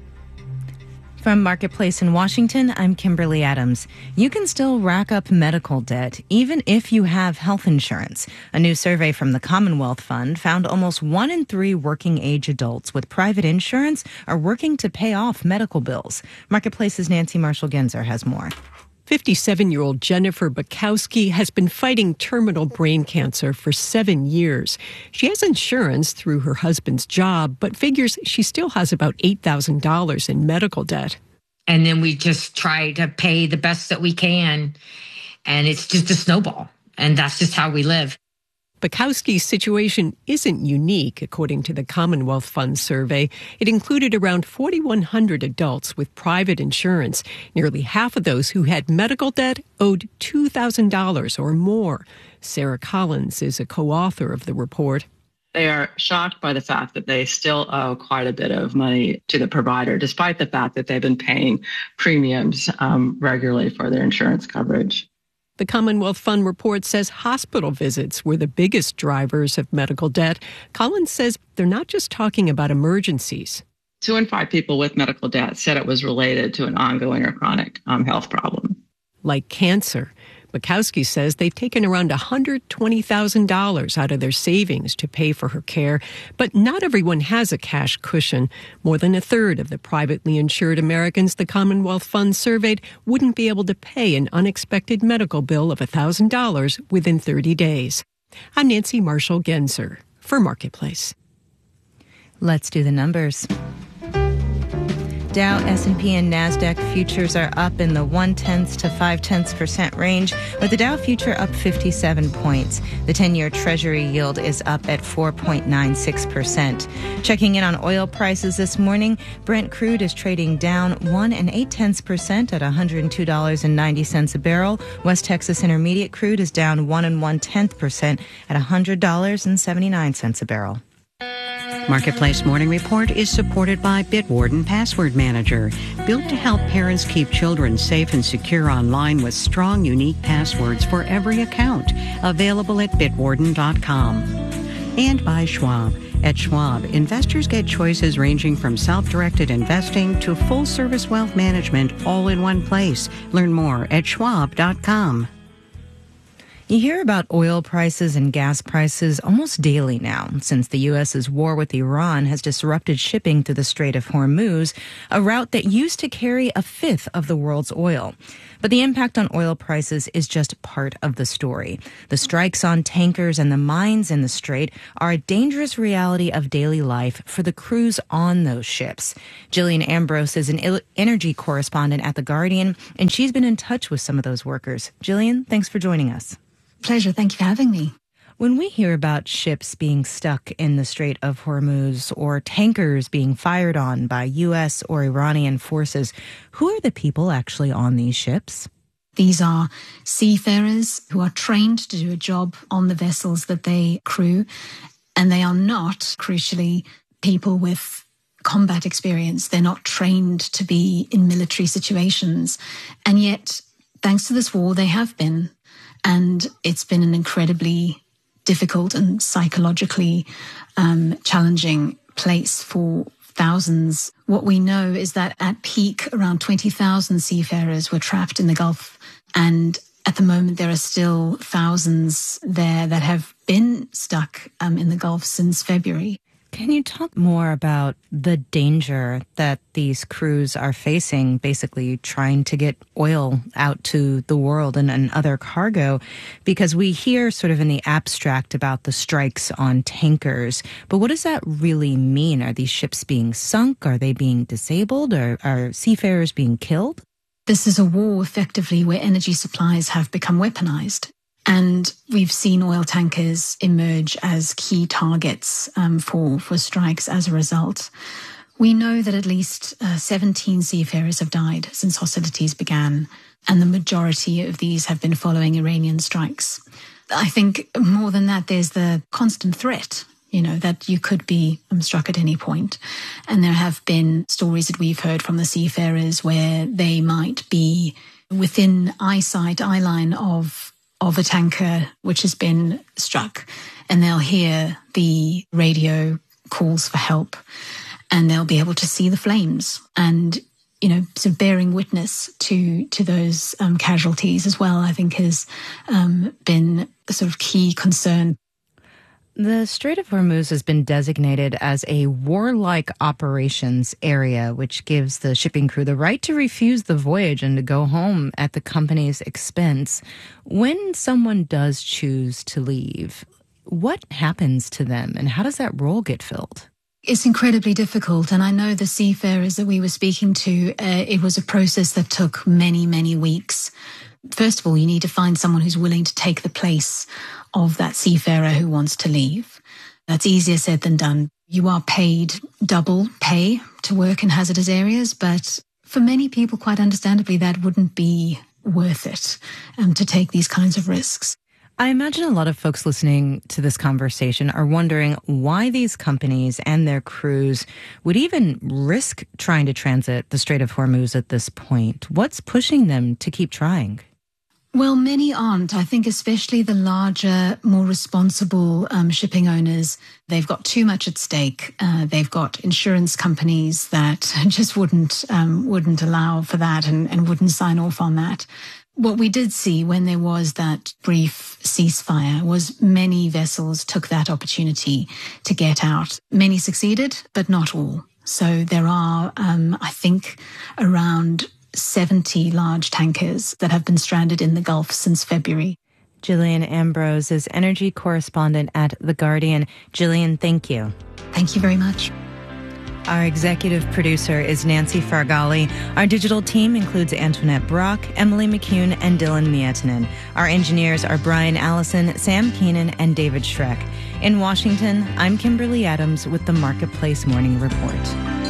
From Marketplace in Washington, I'm Kimberly Adams. You can still rack up medical debt even if you have health insurance. A new survey from the Commonwealth Fund found almost one in three working age adults with private insurance are working to pay off medical bills. Marketplace's Nancy Marshall-Genzer has more. fifty-seven-year-old Jennifer Bukowski has been fighting terminal brain cancer for seven years. She has insurance through her husband's job, but figures she still has about eight thousand dollars in medical debt. And then we just try to pay the best that we can, and it's just a snowball, and that's just how we live. Bukowski's situation isn't unique, according to the Commonwealth Fund survey. It included around forty-one hundred adults with private insurance. Nearly half of those who had medical debt owed two thousand dollars or more. Sarah Collins is a co-author of the report. They are shocked by the fact that they still owe quite a bit of money to the provider, despite the fact that they've been paying premiums um, regularly for their insurance coverage. The Commonwealth Fund report says hospital visits were the biggest drivers of medical debt. Collins says they're not just talking about emergencies. Two in five people with medical debt said it was related to an ongoing or chronic um, health problem. Like cancer. Bukowski says they've taken around one hundred twenty thousand dollars out of their savings to pay for her care, but not everyone has a cash cushion. More than a third of the privately insured Americans the Commonwealth Fund surveyed wouldn't be able to pay an unexpected medical bill of one thousand dollars within thirty days. I'm Nancy Marshall-Genzer for Marketplace. Let's do the numbers. Dow, S and P, and NASDAQ futures are up in the one-tenths to five-tenths percent range, with the Dow future up fifty-seven points. The ten-year Treasury yield is up at four point nine six percent. Checking in on oil prices this morning, Brent crude is trading down one and eight-tenths percent at one hundred two dollars and ninety cents a barrel. West Texas Intermediate crude is down one and one-tenth percent at one hundred dollars and seventy-nine cents a barrel. Marketplace Morning Report is supported by Bitwarden Password Manager, built to help parents keep children safe and secure online with strong, unique passwords for every account. Available at bitwarden dot com. And by Schwab. At Schwab, investors get choices ranging from self-directed investing to full-service wealth management all in one place. Learn more at schwab dot com. You hear about oil prices and gas prices almost daily now, since the U S's war with Iran has disrupted shipping through the Strait of Hormuz, a route that used to carry a fifth of the world's oil. But the impact on oil prices is just part of the story. The strikes on tankers and the mines in the strait are a dangerous reality of daily life for the crews on those ships. Jillian Ambrose is an energy correspondent at The Guardian, and she's been in touch with some of those workers. Jillian, thanks for joining us. Pleasure. Thank you for having me. When we hear about ships being stuck in the Strait of Hormuz or tankers being fired on by U S or Iranian forces, who are the people actually on these ships? These are seafarers who are trained to do a job on the vessels that they crew, and they are not, crucially, people with combat experience. They're not trained to be in military situations. And yet, thanks to this war, they have been. And it's been an incredibly difficult and psychologically um, challenging place for thousands. What we know is that at peak, around twenty thousand seafarers were trapped in the Gulf. And at the moment, there are still thousands there that have been stuck um, in the Gulf since February. Can you talk more about the danger that these crews are facing, basically trying to get oil out to the world and, and other cargo? Because we hear sort of in the abstract about the strikes on tankers, but what does that really mean? Are these ships being sunk? Are they being disabled? Or are seafarers being killed? This is a war, effectively, where energy supplies have become weaponized. And we've seen oil tankers emerge as key targets um, for, for strikes as a result. We know that at least uh, seventeen seafarers have died since hostilities began, and the majority of these have been following Iranian strikes. I think more than that, there's the constant threat, you know, that you could be um, struck at any point. And there have been stories that we've heard from the seafarers where they might be within eyesight, eye line of of a tanker which has been struck, and they'll hear the radio calls for help, and they'll be able to see the flames and, you know, sort of bearing witness to to those um, casualties as well, I think has um, been a sort of key concern. The Strait of Hormuz has been designated as a warlike operations area, which gives the shipping crew the right to refuse the voyage and to go home at the company's expense. When someone does choose to leave, what happens to them and how does that role get filled? It's incredibly difficult. And I know the seafarers that we were speaking to, uh, it was a process that took many, many weeks. First of all, you need to find someone who's willing to take the place of that seafarer who wants to leave. That's easier said than done. You are paid double pay to work in hazardous areas, but for many people, quite understandably, that wouldn't be worth it um, to take these kinds of risks. I imagine a lot of folks listening to this conversation are wondering why these companies and their crews would even risk trying to transit the Strait of Hormuz at this point. What's pushing them to keep trying? Well, many aren't. I think especially the larger, more responsible um, shipping owners, they've got too much at stake. Uh, they've got insurance companies that just wouldn't um, wouldn't allow for that and, and wouldn't sign off on that. What we did see when there was that brief ceasefire was many vessels took that opportunity to get out. Many succeeded, but not all. So there are, um, I think, around seventy large tankers that have been stranded in the Gulf since February. Jillian Ambrose is energy correspondent at The Guardian. Jillian, thank you. Thank you very much. Our executive producer is Nancy Fargali. Our digital team includes Antoinette Brock, Emily McCune, and Dylan Mietinen. Our engineers are Brian Allison, Sam Keenan, and David Schreck. In Washington, I'm Kimberly Adams with the Marketplace Morning Report.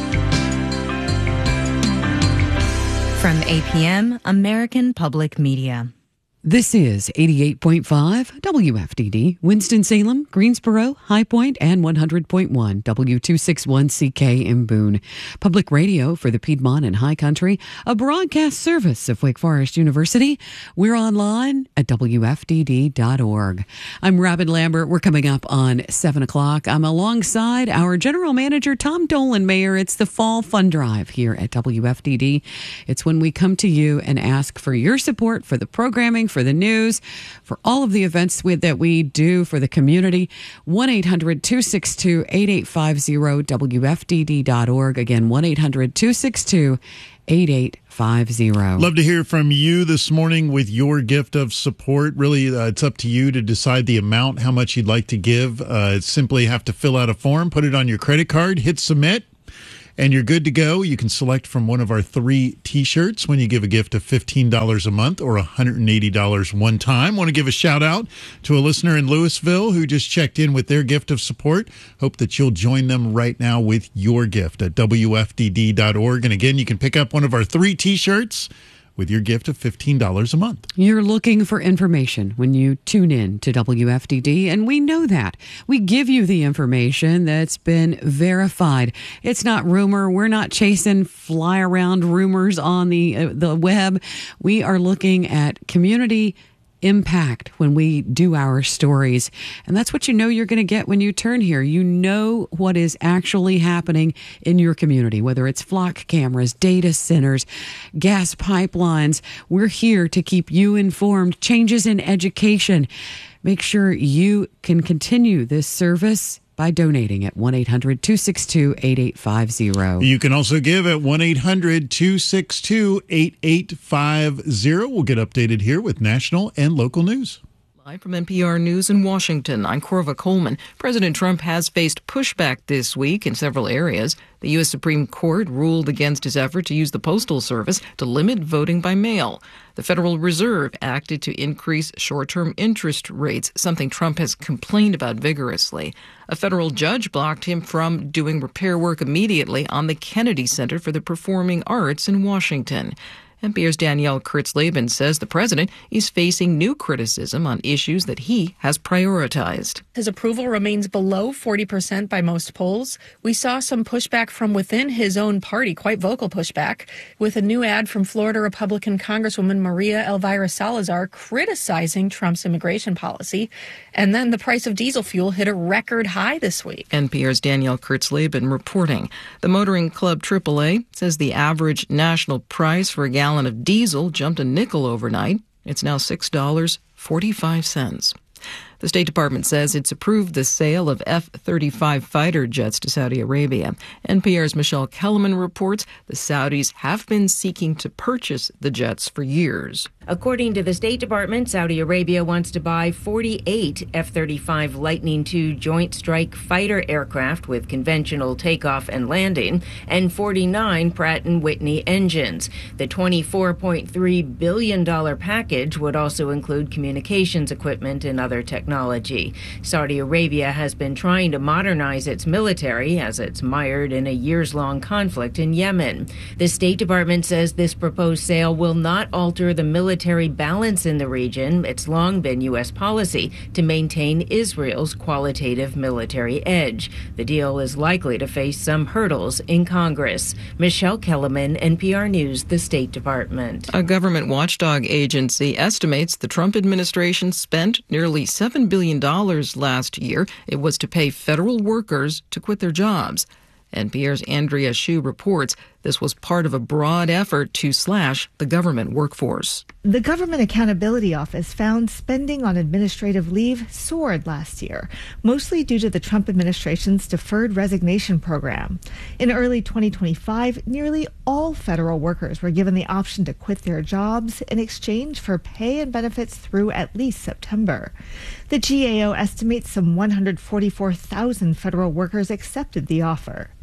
From A P M, American Public Media. This is eighty-eight point five W F D D, Winston-Salem, Greensboro, High Point, and one hundred point one W two sixty-one C K in Boone. Public radio for the Piedmont and High Country, a broadcast service of Wake Forest University. We're online at W F D D dot org. I'm Robin Lambert. We're coming up on seven o'clock. I'm alongside our General Manager, Tom Dolan. Mayor, it's the Fall Fund Drive here at W F D D. It's when we come to you and ask for your support for the programming, for the news, for all of the events we, that we do for the community. one eight hundred two six two eight eight five zero, W F D D dot org. Again, one eight hundred two six two eight eight five zero. Love to hear from you this morning with your gift of support. Really, uh, it's up to you to decide the amount, how much you'd like to give. Uh, simply have to fill out a form, put it on your credit card, hit submit, and you're good to go. You can select from one of our three T-shirts when you give a gift of fifteen dollars a month or one hundred eighty dollars one time. Want to give a shout out to a listener in Louisville who just checked in with their gift of support. Hope that you'll join them right now with your gift at W F D D dot org. And again, you can pick up one of our three T-shirts with your gift of fifteen dollars a month. You're looking for information when you tune in to W F D D, and we know that. We give you the information that's been verified. It's not rumor. We're not chasing fly around rumors on the uh, the web. We are looking at community impact when we do our stories. And that's what you know you're going to get when you turn here. You know what is actually happening in your community, whether it's flock cameras, data centers, gas pipelines. We're here to keep you informed. Changes in education. Make sure you can continue this service by donating at one eight hundred two six two eight eight five zero. You can also give at one eight hundred two six two eight eight five zero. We'll get updated here with national and local news. Live from N P R News in Washington, I'm Corva Coleman. President Trump has faced pushback this week in several areas. The U S Supreme Court ruled against his effort to use the Postal Service to limit voting by mail. The Federal Reserve acted to increase short-term interest rates, something Trump has complained about vigorously. A federal judge blocked him from doing repair work immediately on the Kennedy Center for the Performing Arts in Washington. N P R's Danielle Kurtzleben says the president is facing new criticism on issues that he has prioritized. His approval remains below forty percent by most polls. We saw some pushback from within his own party, quite vocal pushback, with a new ad from Florida Republican Congresswoman Maria Elvira Salazar criticizing Trump's immigration policy. And then the price of diesel fuel hit a record high this week. N P R's Danielle Kurtzleben reporting. The Motoring Club triple A says the average national price for a gallon of diesel jumped a nickel overnight. It's now six dollars and forty-five cents. The State Department says it's approved the sale of F thirty-five fighter jets to Saudi Arabia. N P R's Michelle Kellerman reports the Saudis have been seeking to purchase the jets for years. According to the State Department, Saudi Arabia wants to buy forty-eight F thirty-five Lightning two Joint Strike Fighter aircraft with conventional takeoff and landing and forty-nine Pratt and Whitney engines. The twenty-four point three billion dollars package would also include communications equipment and other technology. Saudi Arabia has been trying to modernize its military as it's mired in a years-long conflict in Yemen. The State Department says this proposed sale will not alter the military Military balance in the region. It's long been U S policy to maintain Israel's qualitative military edge. The deal is likely to face some hurdles in Congress. Michelle Kellerman, N P R News, the State Department. A government watchdog agency estimates the Trump administration spent nearly seven billion dollars last year. It was to pay federal workers to quit their jobs. N P R's Andrea Hsu reports this was part of a broad effort to slash the government workforce. The Government Accountability Office found spending on administrative leave soared last year, mostly due to the Trump administration's deferred resignation program. In early twenty twenty-five, nearly all federal workers were given the option to quit their jobs in exchange for pay and benefits through at least September. The G A O estimates some one hundred forty-four thousand federal workers accepted the offer.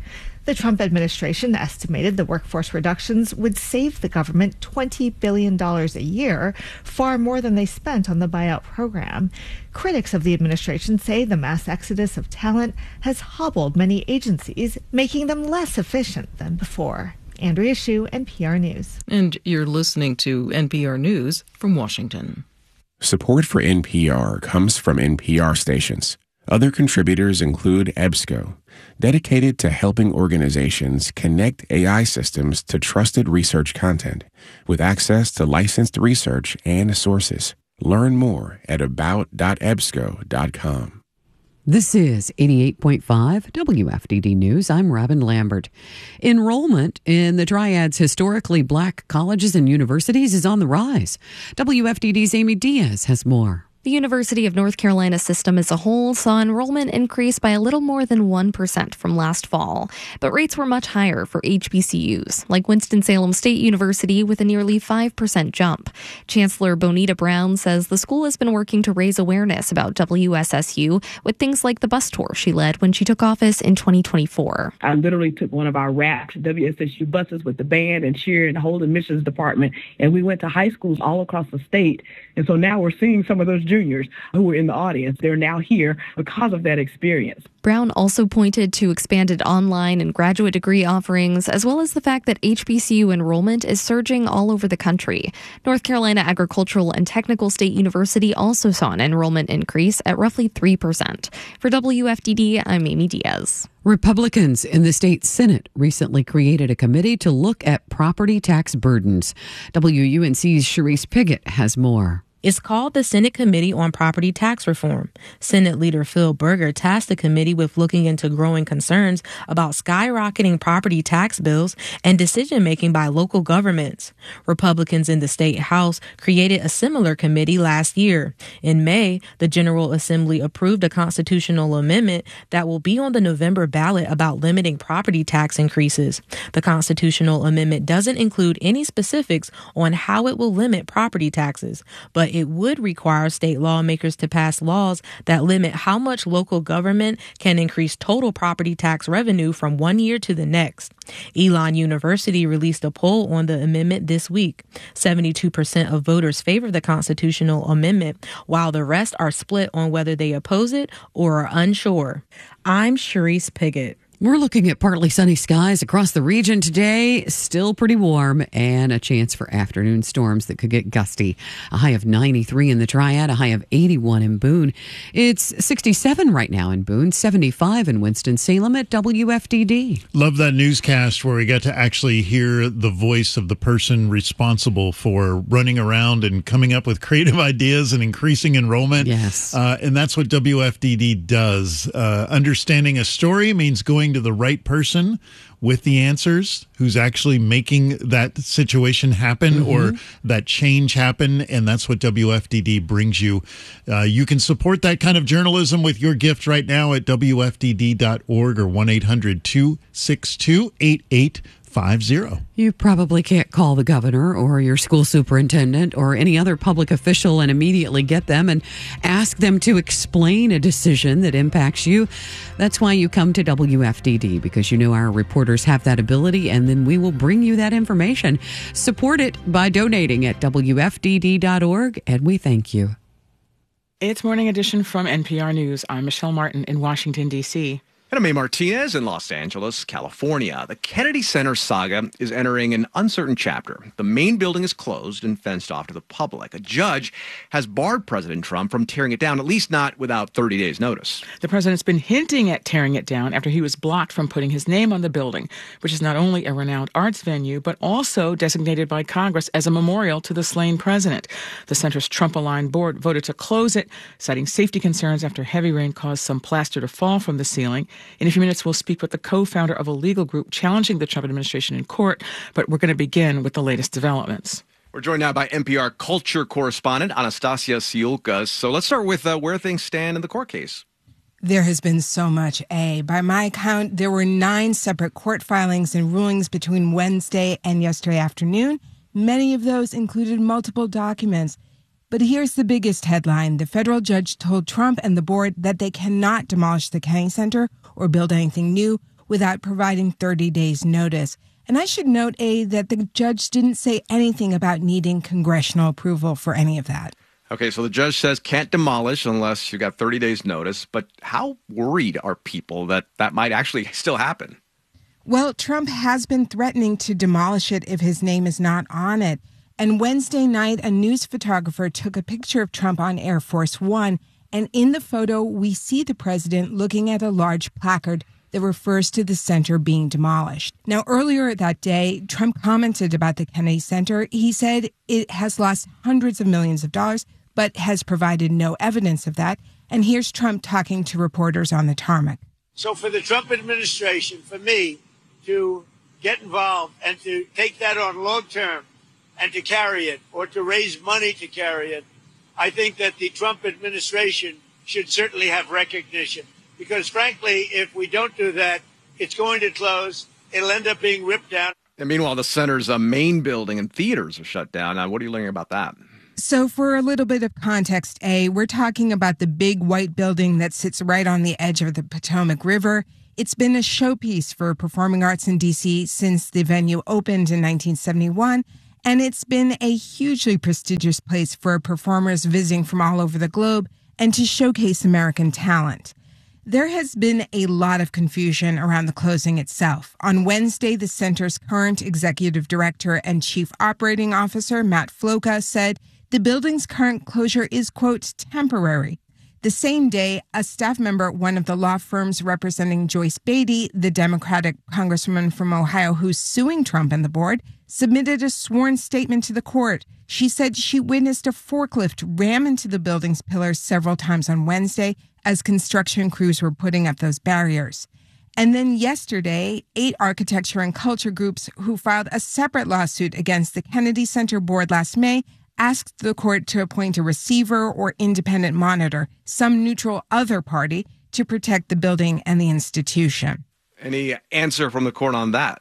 The Trump administration estimated the workforce reductions would save the government twenty billion dollars a year, far more than they spent on the buyout program. Critics of the administration say the mass exodus of talent has hobbled many agencies, making them less efficient than before. Andrea Hsu, N P R News. And you're listening to N P R News from Washington. Support for N P R comes from N P R stations. Other contributors include EBSCO, dedicated to helping organizations connect A I systems to trusted research content with access to licensed research and sources. Learn more at about dot ebsco dot com. This is eighty-eight point five W F D D News. I'm Robin Lambert. Enrollment in the Triad's historically black colleges and universities is on the rise. W F D D's Amy Diaz has more. The University of North Carolina system as a whole saw enrollment increase by a little more than one percent from last fall, but rates were much higher for H B C Us, like Winston-Salem State University with a nearly five percent jump. Chancellor Bonita Brown says the school has been working to raise awareness about W S S U with things like the bus tour she led when she took office in twenty twenty-four. I literally took one of our wrapped W S S U buses with the band and cheer and the whole admissions department, and we went to high schools all across the state. And so now we're seeing some of those juniors who were in the audience. They're now here because of that experience. Brown also pointed to expanded online and graduate degree offerings, as well as the fact that H B C U enrollment is surging all over the country. North Carolina Agricultural and Technical State University also saw an enrollment increase at roughly three percent. For W F D D, I'm Amy Diaz. Republicans in the state Senate recently created a committee to look at property tax burdens. W U N C's Sharice Pigott has more. It's called the Senate Committee on Property Tax Reform. Senate Leader Phil Berger tasked the committee with looking into growing concerns about skyrocketing property tax bills and decision-making by local governments. Republicans in the state House created a similar committee last year. In May, the General Assembly approved a constitutional amendment that will be on the November ballot about limiting property tax increases. The constitutional amendment doesn't include any specifics on how it will limit property taxes, but it would require state lawmakers to pass laws that limit how much local government can increase total property tax revenue from one year to the next. Elon University released a poll on the amendment this week. seventy-two percent of voters favor the constitutional amendment, while the rest are split on whether they oppose it or are unsure. I'm Sharice Pigott. We're looking at partly sunny skies across the region today, still pretty warm, and a chance for afternoon storms that could get gusty. A high of ninety-three in the Triad, a high of eighty-one in Boone. It's sixty-seven right now in Boone, seventy-five in Winston-Salem at W F D D. Love that newscast where we got to actually hear the voice of the person responsible for running around and coming up with creative ideas and increasing enrollment. Yes. Uh, and that's what W F D D does. Uh, understanding a story means going to the right person with the answers who's actually making that situation happen mm-hmm. or that change happen, and that's what W F D D brings you. Uh, you can support that kind of journalism with your gift right now at W F D D dot org or one eight hundred two six two eight eight five zero. You probably can't call the governor or your school superintendent or any other public official and immediately get them and ask them to explain a decision that impacts you. That's why you come to W F D D, because you know our reporters have that ability, and then we will bring you that information. Support it by donating at W F D D dot org, and we thank you. It's Morning Edition from N P R News. I'm Michelle Martin in Washington, D C And I'm A. Martinez in Los Angeles, California. The Kennedy Center saga is entering an uncertain chapter. The main building is closed and fenced off to the public. A judge has barred President Trump from tearing it down, at least not without thirty days' notice. The president's been hinting at tearing it down after he was blocked from putting his name on the building, which is not only a renowned arts venue, but also designated by Congress as a memorial to the slain president. The center's Trump-aligned board voted to close it, citing safety concerns after heavy rain caused some plaster to fall from the ceiling. In a few minutes, we'll speak with the co-founder of a legal group challenging the Trump administration in court, but we're going to begin with the latest developments. We're joined now by N P R culture correspondent Anastasia Siulka. So let's start with uh, where things stand in the court case. There has been so much, A. By my count, there were nine separate court filings and rulings between Wednesday and yesterday afternoon. Many of those included multiple documents. But here's the biggest headline. The federal judge told Trump and the board that they cannot demolish the Kennedy Center or build anything new without providing thirty days notice. And I should note, A, that the judge didn't say anything about needing congressional approval for any of that. Okay, so the judge says can't demolish unless you got thirty days notice. But how worried are people that that might actually still happen? Well, Trump has been threatening to demolish it if his name is not on it. And Wednesday night, a news photographer took a picture of Trump on Air Force One. And in the photo, we see the president looking at a large placard that refers to the center being demolished. Now, earlier that day, Trump commented about the Kennedy Center. He said it has lost hundreds of millions of dollars, but has provided no evidence of that. And here's Trump talking to reporters on the tarmac. So for the Trump administration, for me to get involved and to take that on long term and to carry it or to raise money to carry it, I think that the Trump administration should certainly have recognition. Because frankly, if we don't do that, it's going to close. It'll end up being ripped down. And meanwhile, the center's uh, main building and theaters are shut down. Now, what are you learning about that? So for a little bit of context, A, we're talking about the big white building that sits right on the edge of the Potomac River. It's been a showpiece for performing arts in D C since the venue opened in nineteen seventy-one. And it's been a hugely prestigious place for performers visiting from all over the globe and to showcase American talent. There has been a lot of confusion around the closing itself. On Wednesday, the center's current executive director and chief operating officer, Matt Floca, said the building's current closure is, quote, temporary. The same day, a staff member at one of the law firms representing Joyce Beatty, the Democratic congresswoman from Ohio who's suing Trump and the board, submitted a sworn statement to the court. She said she witnessed a forklift ram into the building's pillars several times on Wednesday as construction crews were putting up those barriers. And then yesterday, eight architecture and culture groups who filed a separate lawsuit against the Kennedy Center board last May asked the court to appoint a receiver or independent monitor, some neutral other party, to protect the building and the institution. Any answer from the court on that?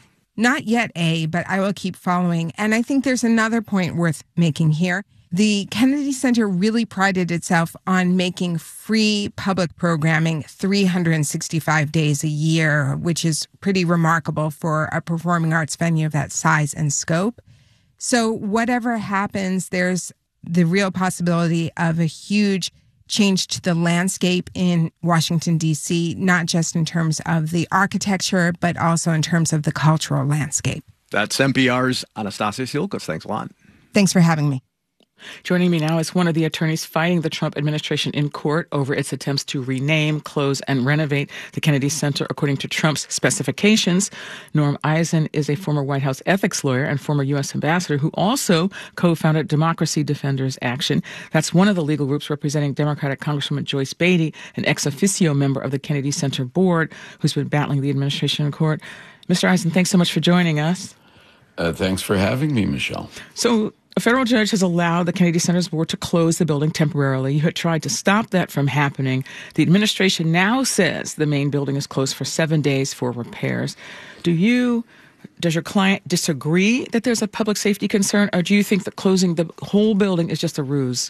Not yet, A, but I will keep following. And I think there's another point worth making here. The Kennedy Center really prided itself on making free public programming three hundred sixty-five days a year, which is pretty remarkable for a performing arts venue of that size and scope. So whatever happens, there's the real possibility of a huge change to the landscape in Washington, D C, not just in terms of the architecture, but also in terms of the cultural landscape. That's N P R's Anastasia Siolkas. Thanks a lot. Thanks for having me. Joining me now is one of the attorneys fighting the Trump administration in court over its attempts to rename, close, and renovate the Kennedy Center according to Trump's specifications. Norm Eisen is a former White House ethics lawyer and former U S ambassador who also co-founded Democracy Defenders Action. That's one of the legal groups representing Democratic Congresswoman Joyce Beatty, an ex officio member of the Kennedy Center board who's been battling the administration in court. Mister Eisen, thanks so much for joining us. Uh, thanks for having me, Michelle. So, a federal judge has allowed the Kennedy Center's board to close the building temporarily. You had tried to stop that from happening. The administration now says the main building is closed for seven days for repairs. Do you, does your client disagree that there's a public safety concern, or do you think that closing the whole building is just a ruse?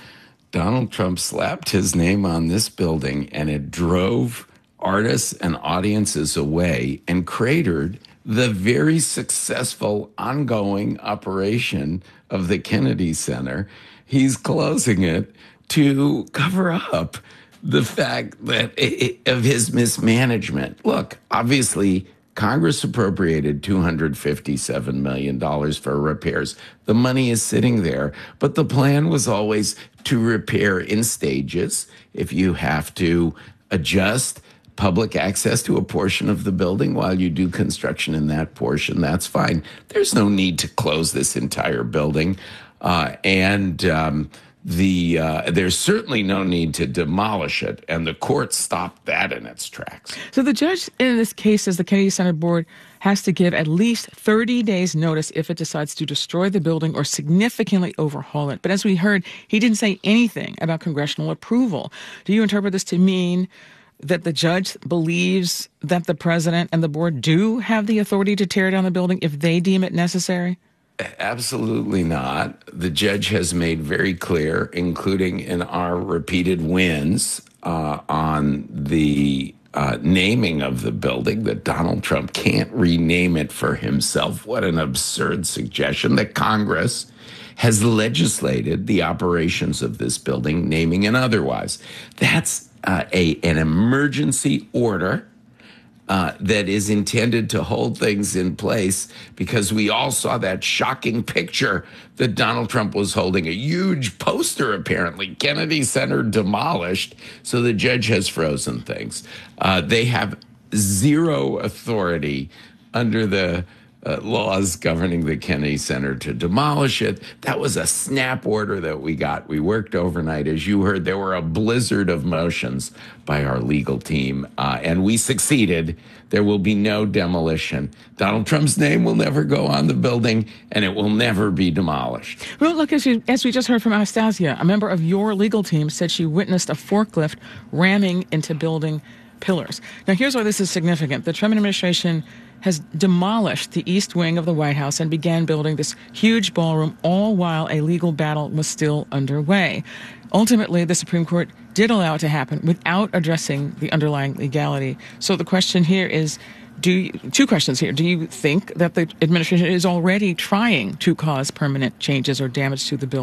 Donald Trump slapped his name on this building, and it drove artists and audiences away and cratered the very successful ongoing operation of the Kennedy Center. He's closing it to cover up the fact that it, of his mismanagement. Look, obviously, Congress appropriated two hundred fifty-seven million dollars for repairs. The money is sitting there, but the plan was always to repair in stages. If you have to adjust public access to a portion of the building while you do construction in that portion, that's fine. There's no need to close this entire building. Uh, and um, the uh, there's certainly no need to demolish it. And the court stopped that in its tracks. So the judge in this case says the Kennedy Center board has to give at least thirty days notice if it decides to destroy the building or significantly overhaul it. But as we heard, he didn't say anything about congressional approval. Do you interpret this to mean that the judge believes that the president and the board do have the authority to tear down the building if they deem it necessary? Absolutely not. The judge has made very clear, including in our repeated wins uh, on the uh, naming of the building, that Donald Trump can't rename it for himself. What an absurd suggestion. That Congress has legislated the operations of this building, naming and otherwise. That's uh, a an emergency order uh, that is intended to hold things in place, because we all saw that shocking picture that Donald Trump was holding, a huge poster, apparently, Kennedy Center demolished. So the judge has frozen things. Uh, they have zero authority under the Uh, laws governing the Kennedy Center to demolish it. That was a snap order that we got. We worked overnight. As you heard, there were a blizzard of motions by our legal team, uh, and we succeeded. There will be no demolition. Donald Trump's name will never go on the building, and it will never be demolished. Well, look, as, you, as we just heard from Anastasia, a member of your legal team said she witnessed a forklift ramming into building pillars. Now, here's why this is significant. The Trump administration has demolished the east wing of the White House and began building this huge ballroom, all while a legal battle was still underway. Ultimately, the Supreme Court did allow it to happen without addressing the underlying legality. So the question here is, do you, two questions here. Do you think that the administration is already trying to cause permanent changes or damage to the building?